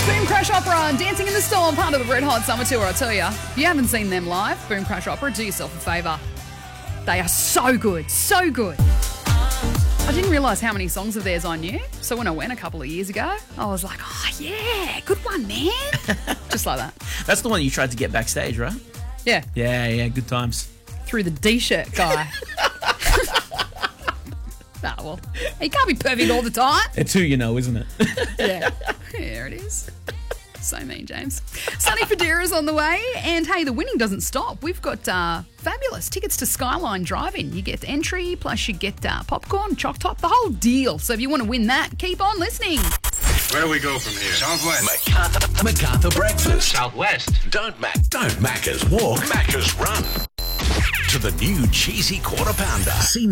Boom Crash Opera, Dancing in the Storm, part of the Red Hot Summer Tour. I tell you, if you haven't seen them live, Boom Crash Opera, do yourself a favour. They are so good, so good. I didn't realise how many songs of theirs I knew, so when I went a couple of years ago, I was like, oh yeah, good one, man. Just like that. That's the one you tried to get backstage, right? Yeah. Yeah, good times. Through the D-shirt guy. Nah, well, he can't be perfect all the time. It's who you know, isn't it? Yeah. There it is. So mean, James. Sunny Fodera's on the way. And, hey, the winning doesn't stop. We've got fabulous tickets to Skyline Drive-In. You get entry, plus you get popcorn, choc top, the whole deal. So if you want to win that, keep on listening. Where do we go from here? Southwest. MacArthur Breakfast. Southwest. Don't Maccas walk, Maccas run. To the new cheesy quarter pounder.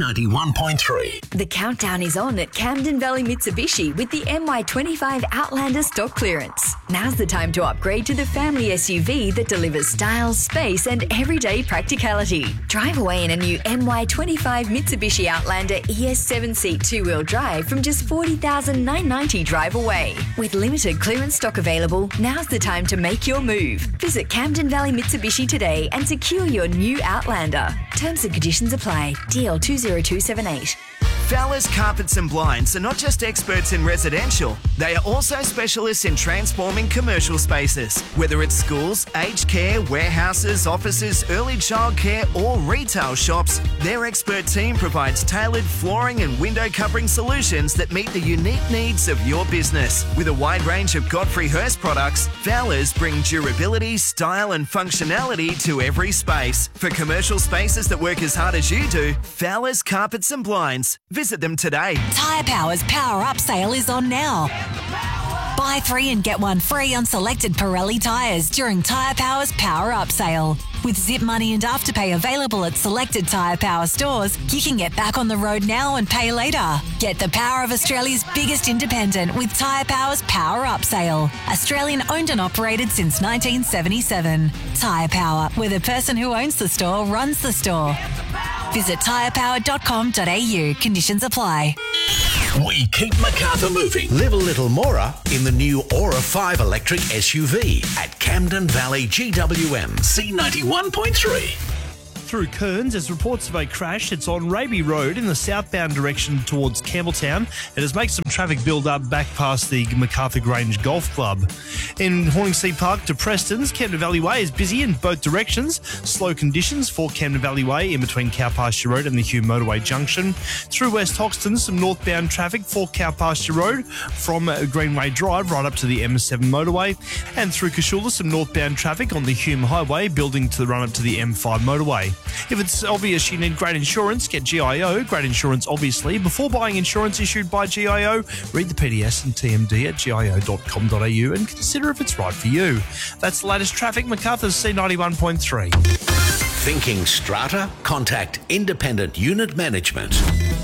C91.3. The countdown is on at Camden Valley Mitsubishi with the MY25 Outlander stock clearance. Now's the time to upgrade to the family SUV that delivers style, space and everyday practicality. Drive away in a new MY25 Mitsubishi Outlander ES7 seat two-wheel drive from just $40,990 drive away. With limited clearance stock available, now's the time to make your move. Visit Camden Valley Mitsubishi today and secure your new Outlander. Terms and conditions apply. DL 20278. Fowler's Carpets and Blinds are not just experts in residential, they are also specialists in transforming commercial spaces. Whether it's schools, aged care, warehouses, offices, early childcare or retail shops, their expert team provides tailored flooring and window covering solutions that meet the unique needs of your business. With a wide range of Godfrey Hirst products, Fowler's bring durability, style and functionality to every space. For commercial spaces that work as hard as you do, Fowler's Carpets and Blinds. Visit them today. Tyre Power's Power Up sale is on now. Buy 3 and get 1 free on selected Pirelli tyres during Tyre Power's Power Up sale. With Zip Money and Afterpay available at selected Tyre Power stores, you can get back on the road now and pay later. Get the power of Australia's biggest independent with Tyre Power's Power Up sale. Australian owned and operated since 1977. Tyre Power, where the person who owns the store runs the store. Visit tyrepower.com.au. Conditions apply. We keep MacArthur moving. Live a little more in the new Aura 5 electric SUV at Camden Valley GWM. C91.3. Through Kearns, as reports of a crash. It's on Raby Road in the southbound direction towards Campbelltown. It has made some traffic build up back past the MacArthur Grange Golf Club. In Horningsea Park to Preston's, Camden Valley Way is busy in both directions. Slow conditions for Camden Valley Way in between Cow Pasture Road and the Hume Motorway Junction. Through West Hoxton, some northbound traffic for Cow Pasture Road from Greenway Drive right up to the M7 motorway. And through Cashula, some northbound traffic on the Hume Highway building to the run up to the M5 motorway. If it's obvious you need great insurance, get GIO. Great insurance, obviously. Before buying insurance issued by GIO, read the PDS and TMD at gio.com.au and consider if it's right for you. That's the latest traffic. MacArthur's C91.3. Thinking strata? Contact Independent Unit Management.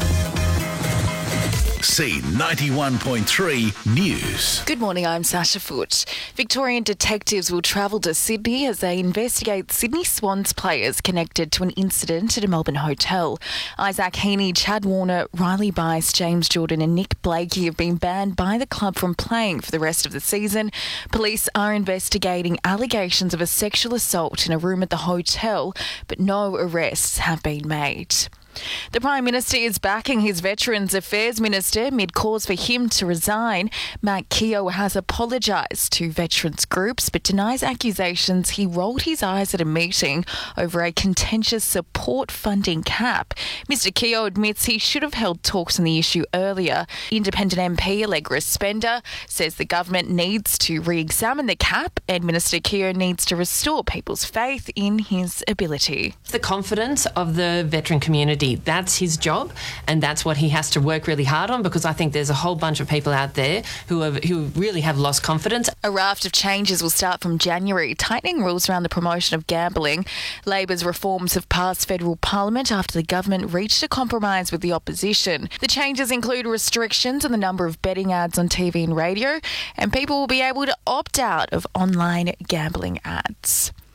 C91.3 News. Good morning, I'm Sasha Foote. Victorian detectives will travel to Sydney as they investigate Sydney Swans players connected to an incident at a Melbourne hotel. Isaac Heaney, Chad Warner, Riley Bice, James Jordan and Nick Blakey have been banned by the club from playing for the rest of the season. Police are investigating allegations of a sexual assault in a room at the hotel, but no arrests have been made. The Prime Minister is backing his Veterans Affairs Minister mid calls for him to resign. Matt Keogh has apologised to veterans groups but denies accusations he rolled his eyes at a meeting over a contentious support funding cap. Mr Keogh admits he should have held talks on the issue earlier. Independent MP Allegra Spender says the government needs to re-examine the cap and Minister Keogh needs to restore people's faith in his ability. The confidence of the veteran community, that's his job and that's what he has to work really hard on, because I think there's a whole bunch of people out there who really have lost confidence. A raft of changes will start from January, tightening rules around the promotion of gambling. Labor's reforms have passed federal parliament after the government reached a compromise with the opposition. The changes include restrictions on the number of betting ads on TV and radio, and people will be able to opt out of online gambling ads.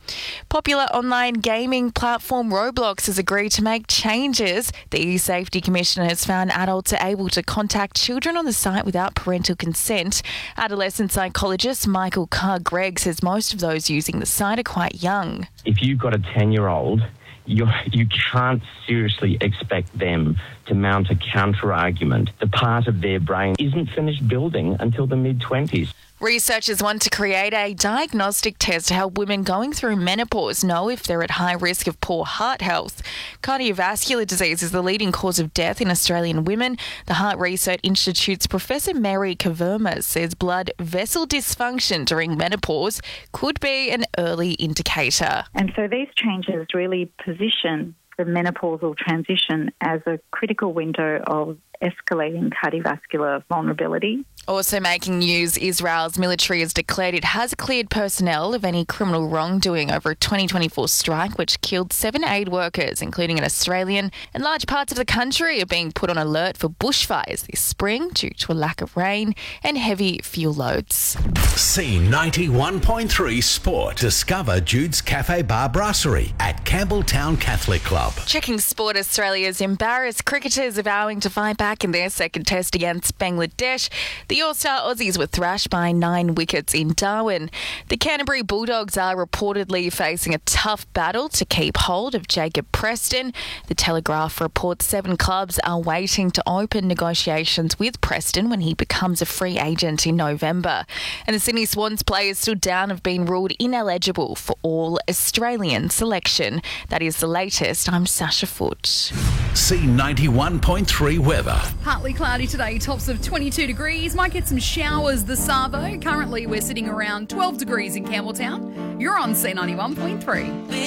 Popular online gaming platform Roblox has agreed to make changes. The E-Safety Commissioner has found adults are able to contact children on the site without parental consent. Adolescent psychologist Michael Carr-Gregg says most of those using the site are quite young. If you've got a 10-year-old, you can't seriously expect them to mount a counter-argument. The part of their brain isn't finished building until the mid-20s. Researchers want to create a diagnostic test to help women going through menopause know if they're at high risk of poor heart health. Cardiovascular disease is the leading cause of death in Australian women. The Heart Research Institute's Professor Mary Kaverma says blood vessel dysfunction during menopause could be an early indicator. And so these changes really position the menopausal transition as a critical window of escalating cardiovascular vulnerability. Also making news, Israel's military has declared it has cleared personnel of any criminal wrongdoing over a 2024 strike which killed 7 aid workers, including an Australian, and large parts of the country are being put on alert for bushfires this spring due to a lack of rain and heavy fuel loads. C91.3 Sport. Discover Jude's Cafe Bar Brasserie at Campbelltown Catholic Club. Checking sport, Australia's embarrassed cricketers are vowing to fight back in their second test against Bangladesh. The All-Star Aussies were thrashed by 9 wickets in Darwin. The Canterbury Bulldogs are reportedly facing a tough battle to keep hold of Jacob Preston. The Telegraph reports 7 clubs are waiting to open negotiations with Preston when he becomes a free agent in November. And the Sydney Swans players stood down have been ruled ineligible for All-Australian selection. That is the latest. I'm Sasha Foote. C91.3 weather. Partly cloudy today, tops of 22 degrees. Might get some showers this Savo. Currently, we're sitting around 12 degrees in Campbelltown. You're on C91.3.